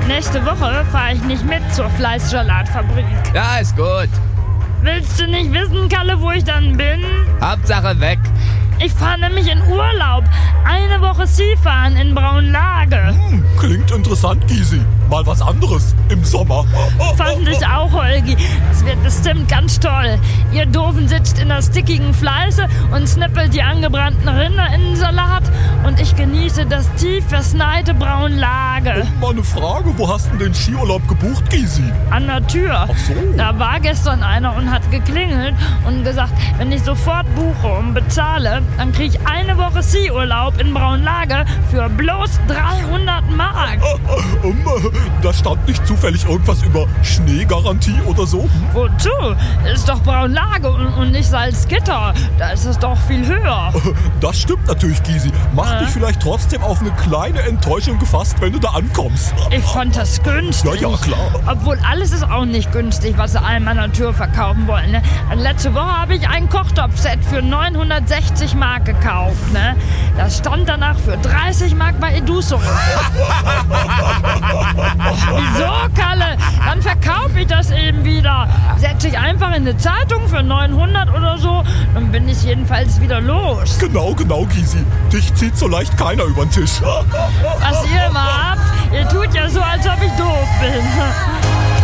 Nächste Woche fahre ich nicht mit zur Fleißsalatfabrik. Ja, ist gut. Willst du nicht wissen, Kalle, wo ich dann bin? Hauptsache weg. Ich fahre nämlich in Urlaub. Eine Woche Skifahren in Braunlage. Klingt interessant, Gysi. Mal was anderes im Sommer. Fand ich auch, Holgi. Es wird bestimmt ganz toll. Ihr Doofen sitzt in der stickigen Fleiße und schnippelt die angebrannten Rinder in den Salat. Und ich genieße das tief verschneite Braunlage. Mal eine Frage, wo hast du den Skiurlaub gebucht, Gysi? An der Tür. Ach so. Da war gestern einer und hat geklingelt und gesagt, wenn ich sofort buche und bezahle, dann kriege ich eine Woche Skiurlaub in Braunlage für bloß 300 Mark. Da stand nicht zufällig irgendwas über Schneegarantie oder so? Wozu? Ist doch Braunlage und nicht Salzgitter. Da ist es doch viel höher. Das stimmt natürlich, Gysi. Mach dich vielleicht trotzdem auf eine kleine Enttäuschung gefasst, wenn du da ankommst. Ich fand das günstig. Ja, klar. Obwohl alles ist auch nicht günstig, was sie einem an der Tür verkaufen wollen. Ne? Letzte Woche habe ich ein Kochtopfset für 960 Mark gekauft. Ne? Das stand danach für 30 Mark bei Eduso. Wieso, Kalle? Dann verkaufe ich das eben wieder. Setze ich einfach in eine Zeitung für 900 oder so, dann bin ich jedenfalls wieder los. Genau, Gysi. Dich zieht so leicht keiner über den Tisch. Was ihr immer habt, ihr tut ja so, als ob ich doof bin.